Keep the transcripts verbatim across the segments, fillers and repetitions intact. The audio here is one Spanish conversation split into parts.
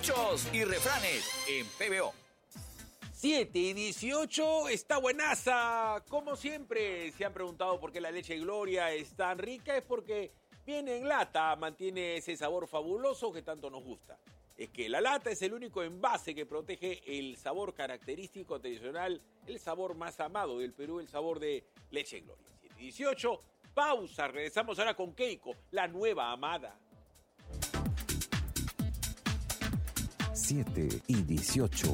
Dichos y refranes en P B O. siete y dieciocho, está buenaza. Como siempre, se han preguntado por qué la leche Gloria es tan rica. Es porque viene en lata, mantiene ese sabor fabuloso que tanto nos gusta. Es que la lata es el único envase que protege el sabor característico tradicional, el sabor más amado del Perú, el sabor de leche Gloria. siete y dieciocho, pausa. Regresamos ahora con Keiko, la nueva amada. siete y dieciocho.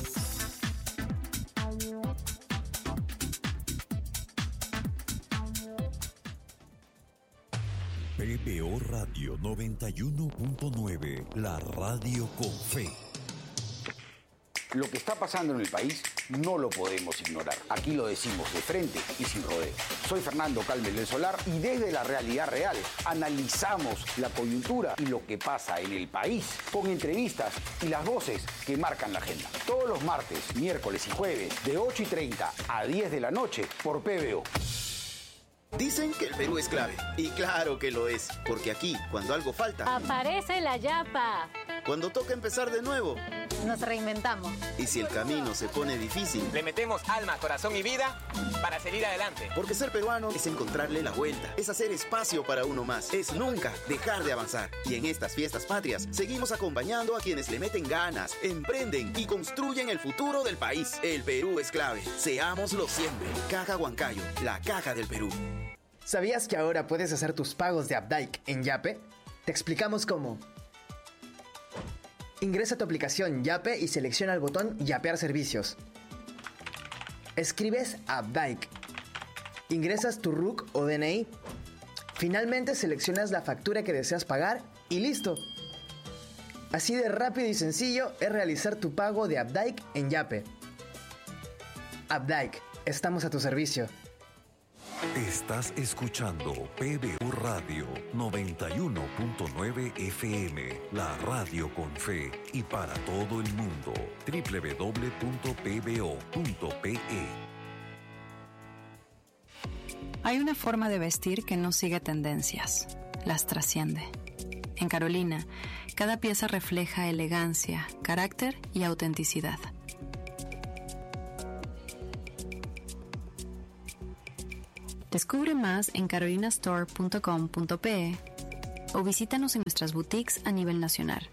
P B O Radio noventa y uno punto nueve, la radio con fe. Lo que está pasando en el país no lo podemos ignorar. Aquí lo decimos de frente y sin rodeo. Soy Fernando Calmes del Solar y desde la realidad real analizamos la coyuntura y lo que pasa en el país con entrevistas y las voces que marcan la agenda. Todos los martes, miércoles y jueves de ocho y treinta a diez de la noche por P B O. Dicen que el Perú es clave. Y claro que lo es. Porque aquí, cuando algo falta... ¡Aparece la yapa! Cuando toca empezar de nuevo... Nos reinventamos. Y si el camino se pone difícil... Le metemos alma, corazón y vida para seguir adelante. Porque ser peruano es encontrarle la vuelta. Es hacer espacio para uno más. Es nunca dejar de avanzar. Y en estas fiestas patrias, seguimos acompañando a quienes le meten ganas, emprenden y construyen el futuro del país. El Perú es clave. Seámoslo siempre. Caja Huancayo, la caja del Perú. ¿Sabías que ahora puedes hacer tus pagos de Updike en Yape? Te explicamos cómo. Ingresa a tu aplicación Yape y selecciona el botón Yapear servicios. Escribes Updike. Ingresas tu R U C o D N I. Finalmente seleccionas la factura que deseas pagar y listo. Así de rápido y sencillo es realizar tu pago de Updike en Yape. Updike, estamos a tu servicio. Estás escuchando P B O Radio noventa y uno punto nueve F M, la radio con fe y para todo el mundo. doble u doble u doble u punto p b o punto p e. Hay una forma de vestir que no sigue tendencias, las trasciende. En Carolina, cada pieza refleja elegancia, carácter y autenticidad. Descubre más en carolina store punto com punto p e o visítanos en nuestras boutiques a nivel nacional.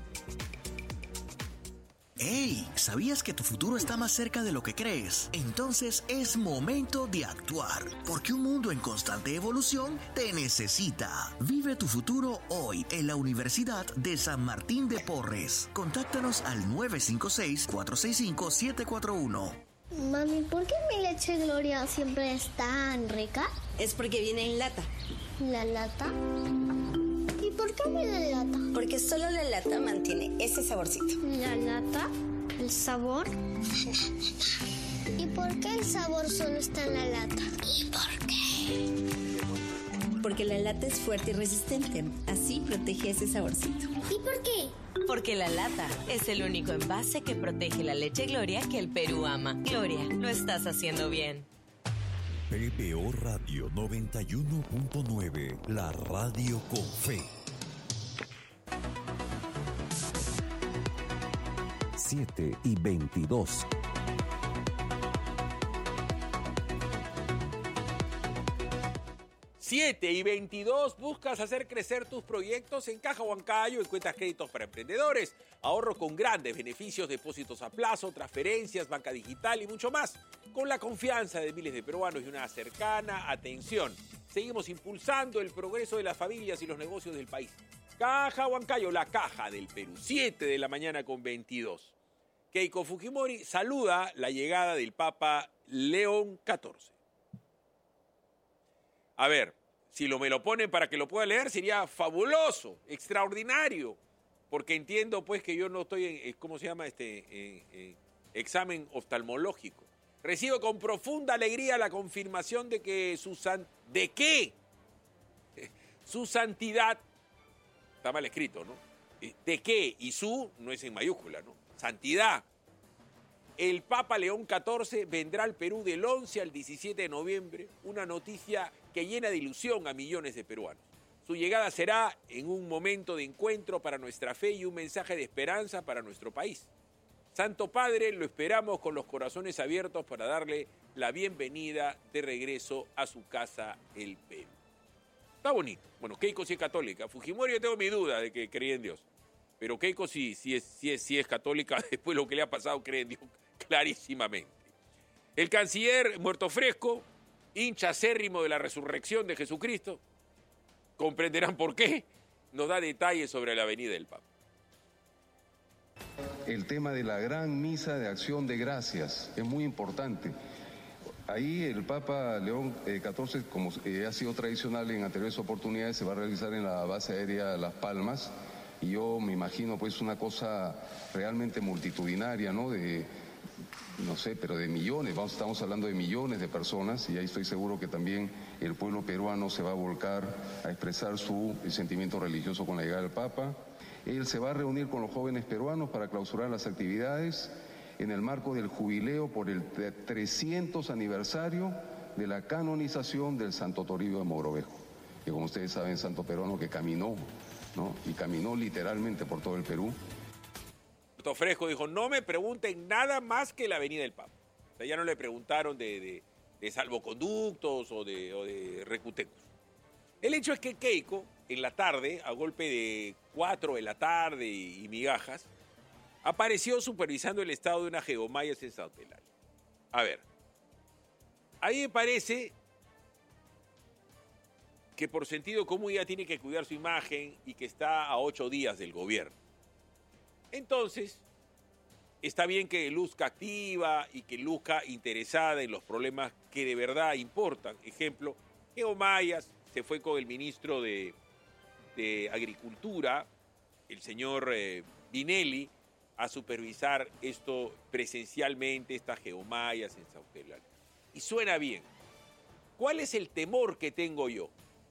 ¡Hey! ¿Sabías que tu futuro está más cerca de lo que crees? Entonces es momento de actuar, porque un mundo en constante evolución te necesita. Vive tu futuro hoy en la Universidad de San Martín de Porres. Contáctanos al nueve cinco seis, cuatro seis cinco, siete cuatro uno. Mami, ¿por qué mi leche Gloria siempre es tan rica? Es porque viene en lata. ¿La lata? ¿Y por qué viene en lata? Porque solo la lata mantiene ese saborcito. ¿La lata? ¿El sabor? ¿Y por qué el sabor solo está en la lata? ¿Y por qué? Porque la lata es fuerte y resistente. Así protege ese saborcito. ¿Y por qué? Porque la lata es el único envase que protege la leche Gloria que el Perú ama. Gloria, lo estás haciendo bien. P B O Radio noventa y uno punto nueve, la radio con fe. siete y veintidós. siete y veintidós, buscas hacer crecer tus proyectos en Caja Huancayo, en cuentas créditos para emprendedores, ahorro con grandes beneficios, depósitos a plazo, transferencias, banca digital y mucho más. Con la confianza de miles de peruanos y una cercana atención, seguimos impulsando el progreso de las familias y los negocios del país. Caja Huancayo, la caja del Perú, siete de la mañana con veintidós. Keiko Fujimori saluda la llegada del Papa León catorce. A ver, si lo me lo ponen para que lo pueda leer, sería fabuloso, extraordinario, porque entiendo pues que yo no estoy en, ¿cómo se llama? Este en, en examen oftalmológico. Recibo con profunda alegría la confirmación de que su san, ¿de qué? Su santidad, está mal escrito, ¿no? ¿De qué? Y su no es en mayúscula, ¿no? Santidad. El Papa León catorce vendrá al Perú del once al diecisiete de noviembre, una noticia que llena de ilusión a millones de peruanos. Su llegada será en un momento de encuentro para nuestra fe y un mensaje de esperanza para nuestro país. Santo Padre, lo esperamos con los corazones abiertos para darle la bienvenida de regreso a su casa, el Perú. Está bonito. Bueno, Keiko sí es católica. Fujimori yo tengo mi duda de que creía en Dios. Pero Keiko sí, sí, es, sí, es, sí es católica. Después de lo que le ha pasado, cree en Dios clarísimamente. El canciller muerto fresco, hincha acérrimo de la resurrección de Jesucristo, comprenderán por qué, nos da detalles sobre la venida del Papa. El tema de la gran misa de acción de gracias es muy importante. Ahí el Papa León catorce, como eh, ha sido tradicional en anteriores oportunidades, se va a realizar en la base aérea Las Palmas, y yo me imagino pues una cosa realmente multitudinaria, ¿no? De, no sé, pero de millones, vamos, estamos hablando de millones de personas, y ahí estoy seguro que también el pueblo peruano se va a volcar a expresar su sentimiento religioso con la llegada del Papa. Él se va a reunir con los jóvenes peruanos para clausurar las actividades en el marco del jubileo por el trescientos aniversario de la canonización del Santo Toribio de Mogrovejo, que como ustedes saben, santo peruano que caminó, ¿no? Y caminó literalmente por todo el Perú. Muerto fresco dijo, no me pregunten nada más que la venida del Papa. O sea, ya no le preguntaron de, de, de salvoconductos o de, o de recutecos. El hecho es que Keiko, en la tarde, a golpe de cuatro de la tarde y, y migajas, apareció supervisando el estado de unas geomayas en Santa Eulalia. A ver, ahí me parece que por sentido común ella tiene que cuidar su imagen y que está a ocho días del gobierno. Entonces, está bien que luzca activa y que luzca interesada en los problemas que de verdad importan. Ejemplo, geomayas, se fue con el ministro de, de Agricultura, el señor eh, Vinelli, a supervisar esto presencialmente, estas geomayas en Santa Eulalia. Y suena bien. ¿Cuál es el temor que tengo yo?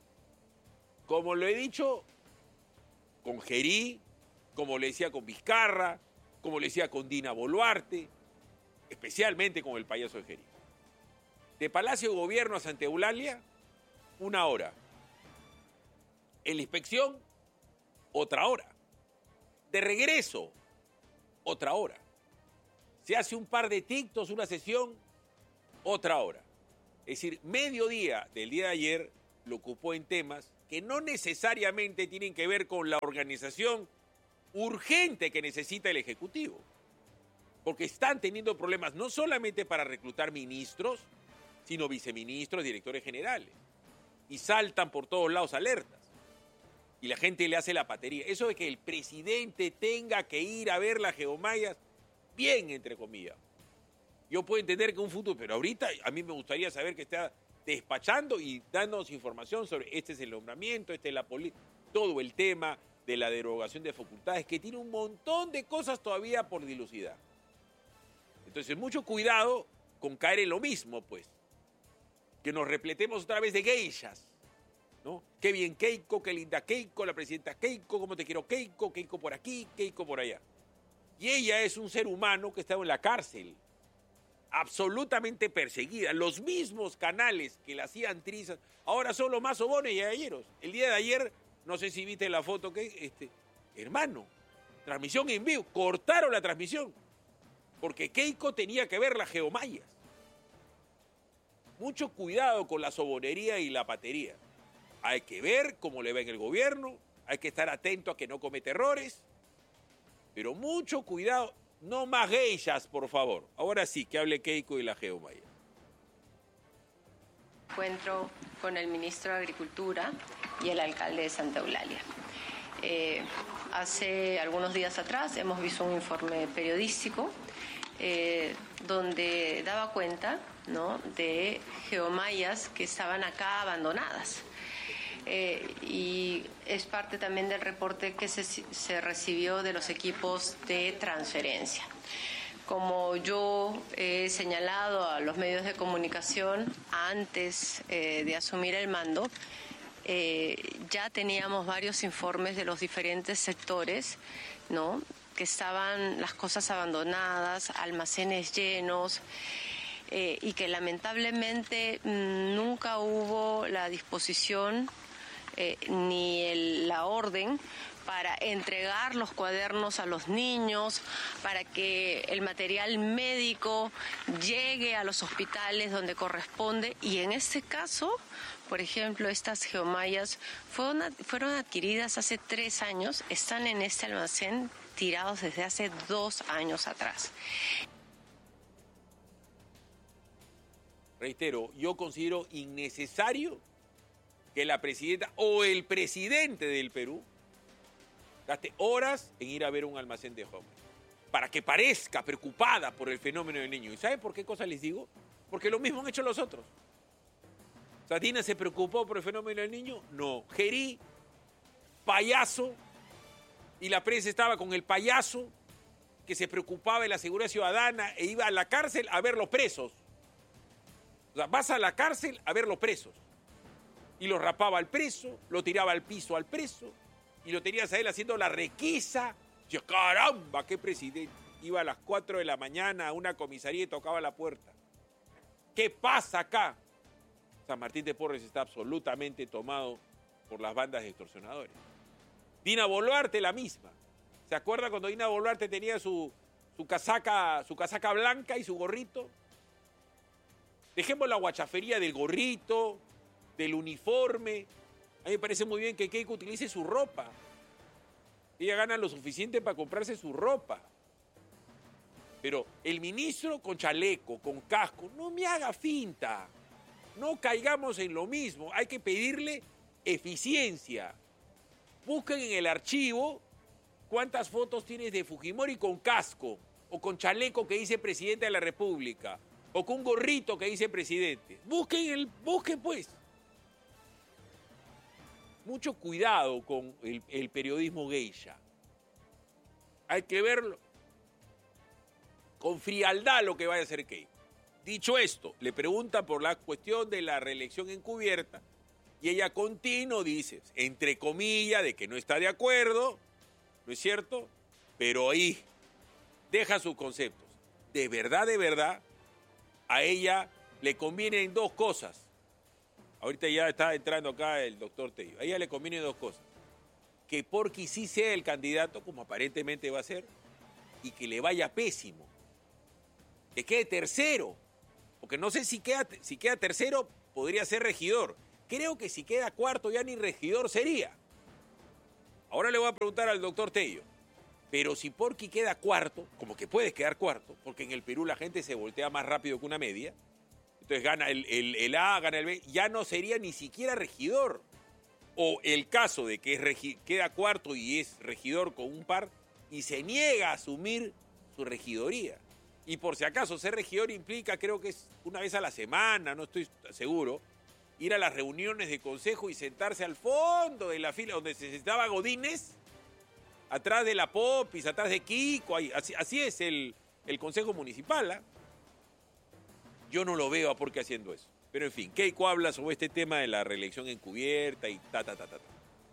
Como lo he dicho con Gerí, como le decía con Vizcarra, como le decía con Dina Boluarte, especialmente con el payaso de Gerí. De Palacio de Gobierno a Santa Eulalia, una hora. En la inspección, otra hora. De regreso, otra hora. Se hace un par de tictos, una sesión, otra hora. Es decir, medio día del día de ayer lo ocupó en temas que no necesariamente tienen que ver con la organización urgente que necesita el Ejecutivo. Porque están teniendo problemas no solamente para reclutar ministros, sino viceministros, directores generales. Y saltan por todos lados alertas. Y la gente le hace la patería. Eso de que el presidente tenga que ir a ver las geomayas, bien, entre comillas. Yo puedo entender que un futuro, pero ahorita a mí me gustaría saber que está despachando y dándonos información sobre este es el nombramiento, este es la política, todo el tema de la derogación de facultades, que tiene un montón de cosas todavía por dilucidar. Entonces, mucho cuidado con caer en lo mismo, pues. Que nos repletemos otra vez de geishas, ¿no? Qué bien Keiko, qué linda Keiko, la presidenta Keiko, cómo te quiero Keiko, Keiko por aquí, Keiko por allá. Y ella es un ser humano que estaba en la cárcel, absolutamente perseguida. Los mismos canales que la hacían trizas, ahora son los más sobones y ayeros. El día de ayer, no sé si viste la foto que, este, hermano, transmisión en vivo, cortaron la transmisión, porque Keiko tenía que ver las geomayas. Mucho cuidado con la sobonería y la patería. Hay que ver cómo le va en el gobierno, hay que estar atento a que no cometa errores, pero mucho cuidado, no más geishas, por favor. Ahora sí, que hable Keiko y la geomaya. Encuentro con el ministro de Agricultura y el alcalde de Santa Eulalia. Eh, hace algunos días atrás hemos visto un informe periodístico eh, donde daba cuenta, ¿no?, de geomayas que estaban acá abandonadas. Eh, y es parte también del reporte que se, se recibió de los equipos de transferencia. Como yo he señalado a los medios de comunicación antes eh, de asumir el mando, eh, ya teníamos varios informes de los diferentes sectores, ¿no?, que estaban las cosas abandonadas, almacenes llenos, eh, y que lamentablemente nunca hubo la disposición eh, ni el, la orden para entregar los cuadernos a los niños, para que el material médico llegue a los hospitales donde corresponde. Y en este caso, por ejemplo, estas geomallas fueron, fueron adquiridas hace tres años, están en este almacén tirados desde hace dos años atrás. Reitero, yo considero innecesario que la presidenta o el presidente del Perú gaste horas en ir a ver un almacén de geomallas para que parezca preocupada por el fenómeno del niño. ¿Y saben por qué cosa les digo? Porque lo mismo han hecho los otros. ¿Satina se preocupó por el fenómeno del niño? No. Gerí, payaso, y la prensa estaba con el payaso que se preocupaba de la seguridad ciudadana e iba a la cárcel a ver los presos. O sea, vas a la cárcel a ver los presos. Y lo rapaba al preso, lo tiraba al piso al preso, y lo tenías a él haciendo la requisa. Yo, ¡caramba, qué presidente! Iba a las cuatro de la mañana a una comisaría y tocaba la puerta. ¿Qué pasa acá? San Martín de Porres está absolutamente tomado por las bandas de extorsionadores. Dina Boluarte la misma. ¿Se acuerda cuando Dina Boluarte tenía su, su, casaca, su casaca blanca y su gorrito? Dejemos la guachafería del gorrito, del uniforme. A mí me parece muy bien que Keiko utilice su ropa. Ella gana lo suficiente para comprarse su ropa. Pero el ministro con chaleco, con casco, no me haga finta. No caigamos en lo mismo. Hay que pedirle eficiencia. Busquen en el archivo cuántas fotos tienes de Fujimori con casco o con chaleco que dice presidente de la República o con un gorrito que dice presidente. Busquen, el, busquen pues. Mucho cuidado con el, el periodismo geisha. Hay que verlo con frialdad lo que vaya a hacer Keiko. Dicho esto, le pregunta por la cuestión de la reelección encubierta y ella continuo dice, entre comillas, de que no está de acuerdo, ¿no es cierto? Pero ahí deja sus conceptos. De verdad, de verdad, a ella le convienen dos cosas. Ahorita ya está entrando acá el doctor Tello. A ella le convienen dos cosas. Que Porky sí sea el candidato, como aparentemente va a ser, y que le vaya pésimo. Que quede tercero. Porque no sé si queda, si queda tercero, podría ser regidor. Creo que si queda cuarto ya ni regidor sería. Ahora le voy a preguntar al doctor Tello. Pero si Porky queda cuarto, como que puede quedar cuarto, porque en el Perú la gente se voltea más rápido que una media, entonces gana el, el, el A, gana el B, ya no sería ni siquiera regidor. O el caso de que es regi, queda cuarto y es regidor con un par y se niega a asumir su regidoría. Y por si acaso, ser regidor implica, creo que es una vez a la semana, no estoy seguro, ir a las reuniones de consejo y sentarse al fondo de la fila donde se sentaba Godínez, atrás de la Popis, atrás de Kiko, ahí, así, así es el, el consejo municipal. ¿eh? Yo no lo veo a por qué haciendo eso. Pero en fin, Keiko habla sobre este tema de la reelección encubierta y ta, ta, ta, ta, ta.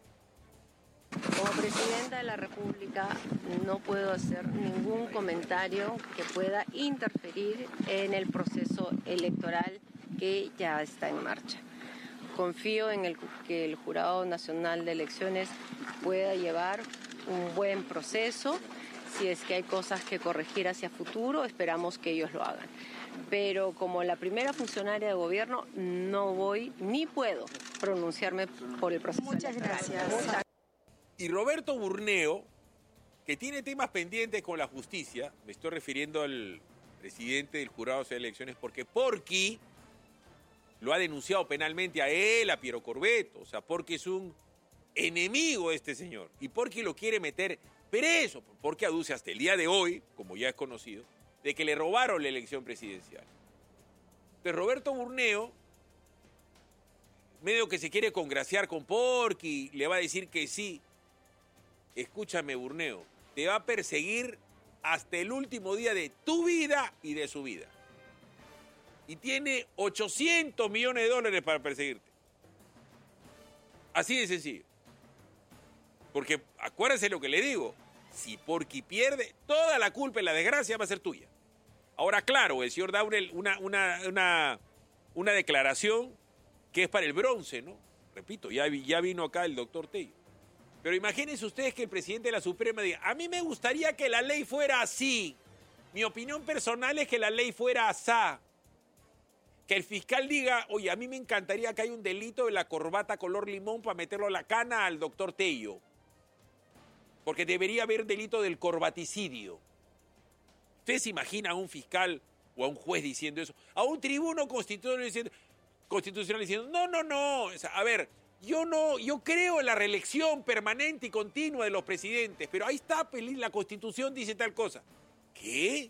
Como presidenta de la República no puedo hacer ningún comentario que pueda interferir en el proceso electoral que ya está en marcha. Confío en el, que el Jurado Nacional de Elecciones pueda llevar un buen proceso. Si es que hay cosas que corregir hacia futuro, esperamos que ellos lo hagan. Pero como la primera funcionaria de gobierno, no voy ni puedo pronunciarme por el proceso Muchas electoral. gracias. Muchas Y Roberto Burneo, que tiene temas pendientes con la justicia, me estoy refiriendo al presidente del Jurado de Elecciones, porque Porky lo ha denunciado penalmente a él, a Piero Corbeto, o sea, Porky es un enemigo de este señor, y Porky lo quiere meter preso, porque aduce hasta el día de hoy, como ya es conocido, de que le robaron la elección presidencial. Entonces Roberto Burneo, medio que se quiere congraciar con Porky, le va a decir que sí. Escúchame, Burneo, te va a perseguir hasta el último día de tu vida y de su vida. Y tiene ochocientos millones de dólares para perseguirte. Así de sencillo. Porque acuérdense lo que le digo, si Porky pierde, toda la culpa y la desgracia va a ser tuya. Ahora, claro, el señor da una, una, una, una declaración que es para el bronce, ¿no? Repito, ya, vi, ya vino acá el doctor Tello. Pero imagínense ustedes que el presidente de la Suprema diga, a mí me gustaría que la ley fuera así. Mi opinión personal es que la ley fuera asá. Que el fiscal diga, oye, a mí me encantaría que haya un delito de la corbata color limón para meterlo a la cana al doctor Tello. Porque debería haber delito del corbaticidio. ¿Ustedes se imaginan a un fiscal o a un juez diciendo eso? A un tribuno constitucional diciendo, constitucional diciendo no, no, no. O sea, a ver, yo no, yo creo en la reelección permanente y continua de los presidentes, pero ahí está, la Constitución dice tal cosa. ¿Qué?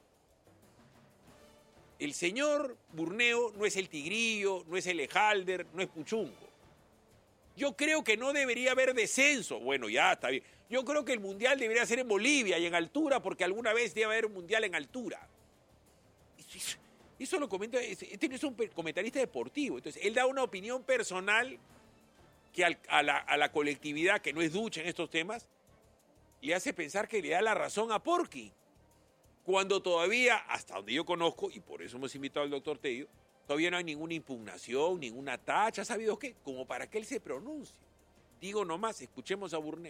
El señor Burneo no es el Tigrillo, no es el Ejalder, no es Puchungo. Yo creo que no debería haber descenso. Bueno, ya está bien. Yo creo que el mundial debería ser en Bolivia y en altura, porque alguna vez debe haber un mundial en altura. Eso, eso, eso lo comenta, este no es un comentarista deportivo. Entonces, él da una opinión personal que al, a, la, a la colectividad, que no es ducha en estos temas, le hace pensar que le da la razón a Porky. Cuando todavía, hasta donde yo conozco, y por eso hemos invitado al doctor Tello, todavía no hay ninguna impugnación, ninguna tacha, ¿sabido qué? Como para que él se pronuncie. Digo nomás, escuchemos a Burneo.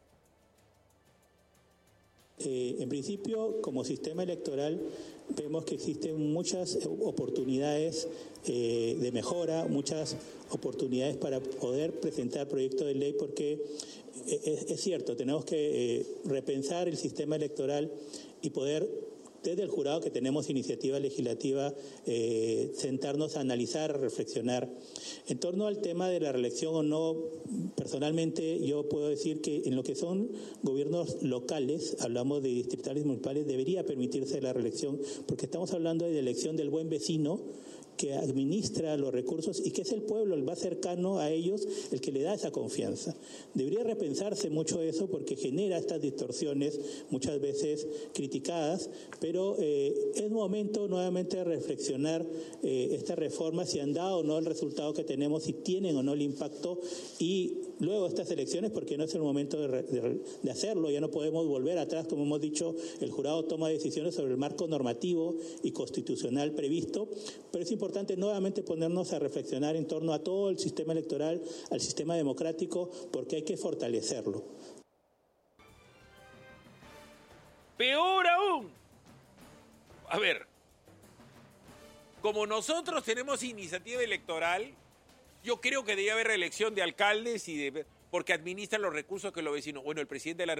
Eh, en principio, como sistema electoral, vemos que existen muchas oportunidades eh, de mejora, muchas oportunidades para poder presentar proyectos de ley, porque es, es cierto, tenemos que eh, repensar el sistema electoral y poder, desde el jurado que tenemos iniciativa legislativa, eh, sentarnos a analizar, a reflexionar. En torno al tema de la reelección o no, personalmente yo puedo decir que en lo que son gobiernos locales, hablamos de distritales municipales, debería permitirse la reelección, porque estamos hablando de la elección del buen vecino, que administra los recursos y que es el pueblo, el más cercano a ellos, el que le da esa confianza. Debería repensarse mucho eso porque genera estas distorsiones, muchas veces criticadas, pero eh, es momento nuevamente de reflexionar eh, estas reformas, si han dado o no el resultado que tenemos, si tienen o no el impacto, y luego estas elecciones, porque no es el momento de, de, de hacerlo, ya no podemos volver atrás, como hemos dicho, el jurado toma decisiones sobre el marco normativo y constitucional previsto, pero es importante importante nuevamente ponernos a reflexionar en torno a todo el sistema electoral, al sistema democrático, porque hay que fortalecerlo. Peor aún. A ver, como nosotros tenemos iniciativa electoral, yo creo que debería haber reelección de alcaldes y de, porque administran los recursos que los vecinos. Bueno, el presidente de la